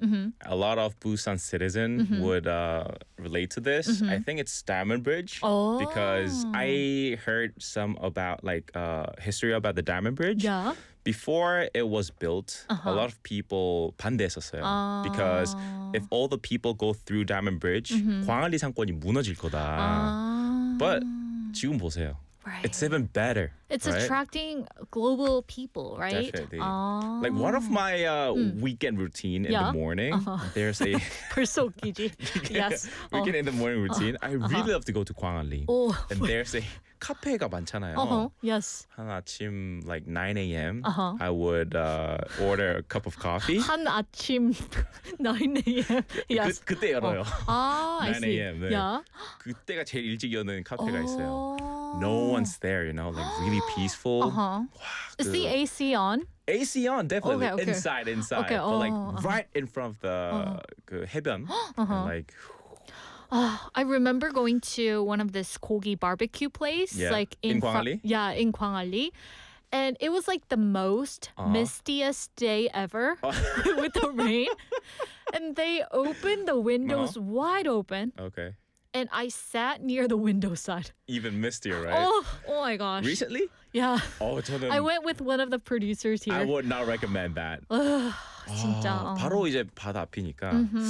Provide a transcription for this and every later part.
A lot of Busan citizens would relate to this. I think it's Diamond Bridge Oh. because I heard some about history about the Diamond Bridge. Yeah. Before it was built, a lot of people 반대했었어요. Because if all the people go through Diamond Bridge, 광안리 상권이 무너질 거다. But 지금 보세요. Right. It's even better. It's right? attracting global people, right? Definitely. Like one of my weekend routine in Yeah. the morning, there's a 벌써 웃기지? Yes. weekend in the morning routine. I really love to go to Gwangalli. Oh. And there's a 카페가 많잖아요. Yes. 한 아침 like 9 a.m. I would order a cup of coffee. 한 아침 9 a.m. Yes. 그때 열어요. I 9 see. a.m. 네. Yeah. 그때가 제일 일찍 여는 카페가 있어요. Oh. No one's there, like really peaceful. 와, Is the AC on? AC on, definitely. Okay. Inside. Okay, But like right in front of the 그 해변. And like I remember going to one of this gogi barbecue place, Yeah. like In Gwangalli? Yeah, in Gwangalli. And it was like the most mistiest day ever with the rain. And they opened the windows wide open. okay. And I sat near the window side. Even mistier, right? Oh my gosh. Recently? Yeah. 저는 I went with one of the producers here. I would not recommend that. 진짜. 바로 이제 바다 앞이니까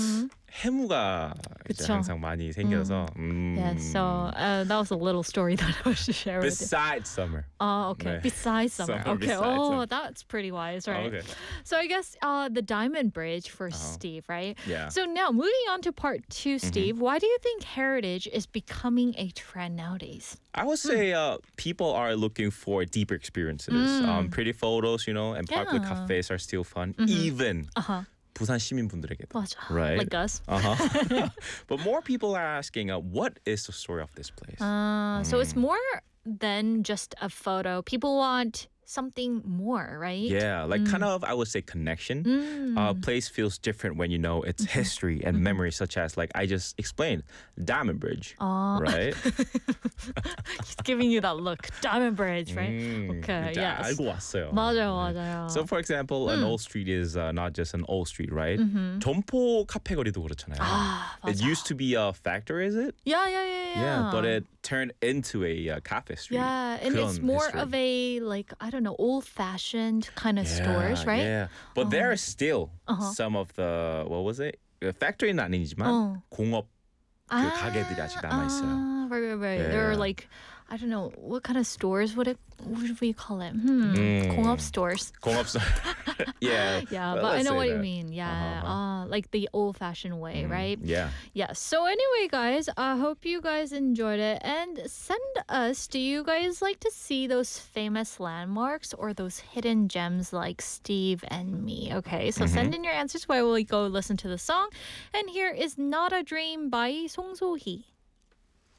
해무가 이제 그쵸. 항상 많이 생겨서 Yeah, so that was a little story that I was to share with you. besides summer. Oh, okay. 네. Besides summer. Summer, Okay. besides Oh, summer. that's pretty wise, right? Okay. So I guess the Diamond Bridge for Steve, right? Yeah. So now moving on to part 2, Steve, why do you think heritage is becoming a trend nowadays? I would say people are looking for deeper experiences. Pretty photos, and popular Yeah. cafes are still fun, even 부산 시민분들에게도. 맞아. Right. Like us. But more people are asking, what is the story of this place? So it's more than just a photo. People want something more, right? Yeah, like kind of, I would say, connection. Place feels different when you know its history and memories, such as, like I just explained, Diamond Bridge, right? He's giving you that look. Diamond Bridge, right? Okay, 이제 yes. 알고 왔어요. 맞아요. So, for example, an old street is not just an old street, right? 점포 카페 거리도 그렇잖아요. It used to be a factory, is it? Yeah. Yeah, but it turned into a cafe street. Yeah, and it's 그런 more history. of a, like, I don't know, old-fashioned kind of stores, right? Yeah, but there are still some of the, what was it? factory는 아니지만 공업 그 가게들이 아직 남아있어요. Right. Yeah. There are like, I don't know, what kind of stores what would we call it? 공업 stores. 공업 yeah. Yeah, Well, but I let's know say what you that. mean. Yeah, like the old-fashioned way, right? Yeah. Yes. So anyway, guys, I hope you guys enjoyed it. And send us, do you guys like to see those famous landmarks or those hidden gems like Steve and me? Okay, so send in your answers while we go listen to the song. And here is Not a Dream by Song So-hee.